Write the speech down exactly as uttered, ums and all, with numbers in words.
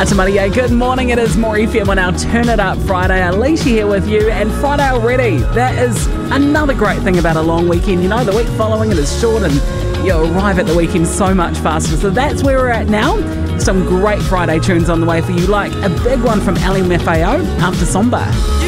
Atamaria, good morning. It is More F M on our Turn It Up Friday. Alicia here with you, and Friday already. That is another great thing about a long weekend. You know, the week following it is short and you arrive at the weekend so much faster. So that's where we're at now. Some great Friday tunes on the way for you, like a big one from Ali Maffeo, After Somba.